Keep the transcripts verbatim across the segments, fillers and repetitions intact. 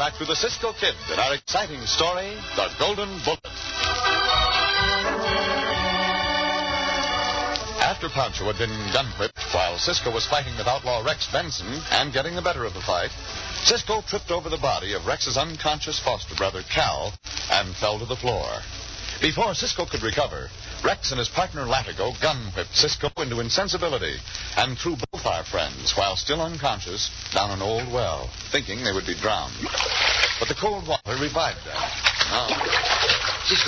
back to the Cisco Kid in our exciting story, The Golden Bullet. After Pancho had been gun-whipped while Cisco was fighting with outlaw Rex Benson and getting the better of the fight, Cisco tripped over the body of Rex's unconscious foster brother, Cal, and fell to the floor. Before Cisco could recover, Rex and his partner Latigo gun-whipped Cisco into insensibility and threw both our friends, while still unconscious, down an old well, thinking they would be drowned. But the cold water revived them. Oh. Cisco.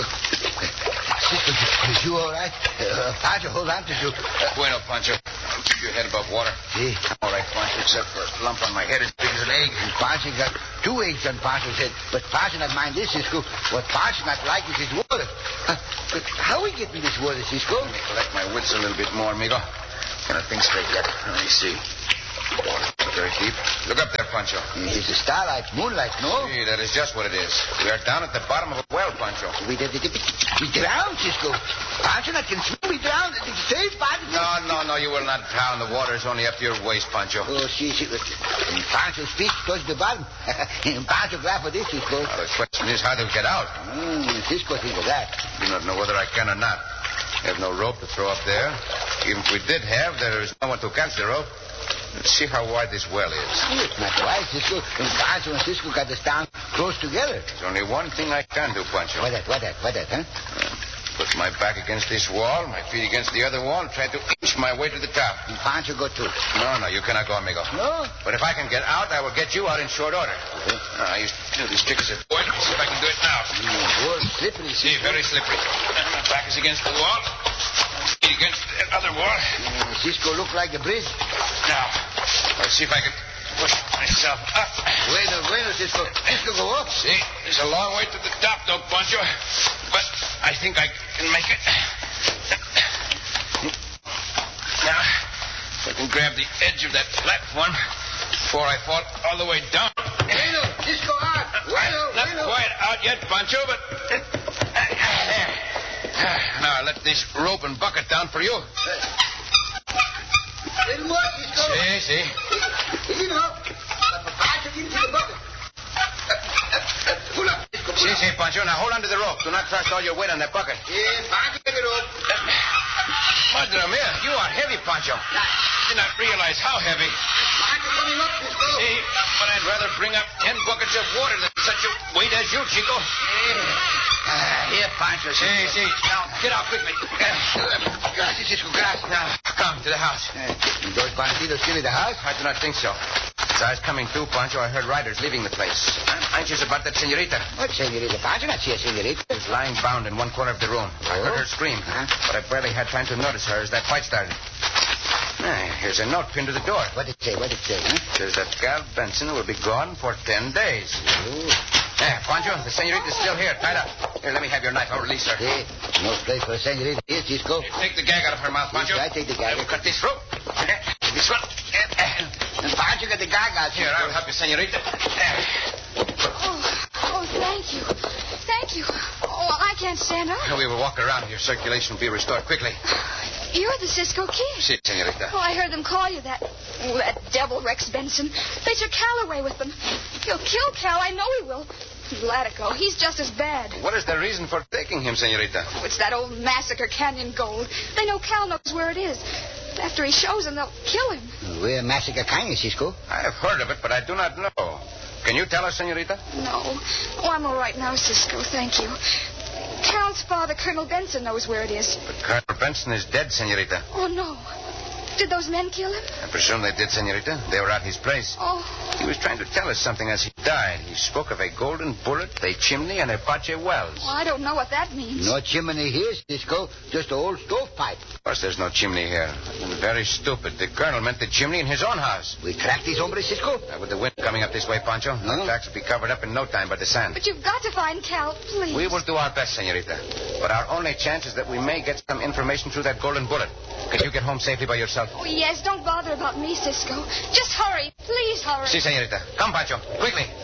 Cisco, is you all right? Uh, Pancho, hold on to you. Uh, bueno, Pancho. Keep your head above water. See? I'm all right, Pancho, except for a lump on my head as big as an egg. And Pancho got two eggs on Pancho's head. But Pancho not mind this, Cisco. What Pancho not like is his water. Uh, but how we getting this water, Cisco? Let me collect my wits a little bit more, amigo. Cannot think straight yet. Let me see. Water very deep. Look up there, Pancho. It's the starlight, moonlight, no? Gee, that is just what it is. We are down at the bottom of a well, Pancho. We did we, we drowned, Cisco. Pancho not can swim, we drowned. Save Pancho. No, no, no, you will not drown. The water is only up to your waist, Pancho. Oh, see, see. And Pancho's feet touch the bottom. And Pancho grab for this, Cisco. Well, the question is how to get out. Mm, Cisco think of that. I do not know whether I can or not. We have no rope to throw up there. Even if we did have, there is no one to catch the rope. Let's see how wide this well is. Oh, it's not wide, Cisco. And Pancho and Cisco got us down close together. There's only one thing I can do, Pancho. What that, what that, what that, huh? Uh, put my back against this wall, my feet against the other wall, and try to inch my way to the top. And Pancho go too. No, no, you cannot go, amigo. No? But if I can get out, I will get you out in short order. Uh-huh. Uh, I used to do these tricks as a boy. Let's see if I can do it now. Mm, oh, slippery, Cisco. See, very slippery. And my back is against the wall. Feet against the other wall. Mm, Cisco look like a bridge. Now, let's see if I can push myself up. Bueno, bueno, Cisco. Cisco, go up. See, there's a long way to the top, though, Pancho. But I think I can make it. Now, if I can grab the edge of that platform before I fall all the way down. Bueno, Cisco out. Bueno, Not bueno. quite out yet, Pancho, but... There. Now, let this rope and bucket down for you. Little more, Cisco. See, see. Easy now. Pancho, get into the bucket. Pull up, Cisco. See, see, Pancho. Now, hold on to the rope. Do not trust all your weight on that bucket. Yeah, Pancho, get it up. Madre mia, you are heavy, Pancho. I did not realize how heavy. Pancho, coming up, Cisco. See, but I'd rather bring up ten buckets of water than such a weight as you, Chico. Yeah. Uh, here, Pancho. See, see. Now, get out quickly. Gracias, Cisco, gracias. Now, come to the house. Uh, those bandidos still in the house? I do not think so. As I was coming through, Pancho, I heard riders leaving the place. I'm anxious about that senorita. What senorita? Pancho not see a senorita. She's lying bound in one corner of the room. I heard her scream, Huh? but I barely had time to notice her as that fight started. Ah, here's a note pinned to the door. What did it say? What did it say, huh? It says that Cal Benson will be gone for ten days. Oh. There, Pancho, the senorita's still here, tied up. Here, let me have your knife. I'll release her. Hey, no place for a senorita here, Cisco. Here, take the gag out of her mouth, Pancho. Yes, I take the gag. I will cut this rope. This one. And Pancho got the gag out, Here, I'll help you, senorita. There. Oh, oh, thank you. Thank you. Oh, I can't stand up. We will walk around. Your circulation will be restored quickly. You're the Cisco Kid. Si, senorita. Oh, I heard them call you that. Oh, that devil Rex Benson. They took Cal away with them. He'll kill Cal. I know he will. Latigo, he's just as bad. What is the reason for taking him, senorita? Oh, it's that old Massacre Canyon gold. They know Cal knows where it is. After he shows them, they'll kill him. Where Massacre Canyon, Cisco? I have heard of it, but I do not know. Can you tell us, senorita? No. Oh, I'm all right now, Cisco. Thank you. Cal's father, Colonel Benson, knows where it is. But Colonel Benson is dead, senorita. Oh, no. Did those men kill him? I presume they did, senorita. They were at his place. Oh. He was trying to tell us something as he died. He spoke of a golden bullet, a chimney, and a Apache wells. Well, I don't know what that means. No chimney here, Cisco. Just an old stovepipe. Of course, there's no chimney here. Very stupid. The colonel meant the chimney in his own house. We track these hombres, Cisco? Now, with the wind coming up this way, Pancho, Huh? our tracks will be covered up in no time by the sand. But you've got to find Cal, please. We will do our best, senorita. But our only chance is that we may get some information through that golden bullet. Can you get home safely by yourself? Oh, yes, don't bother about me, Cisco. Just hurry. Please hurry. Si, senorita. Come, Pancho. Quickly.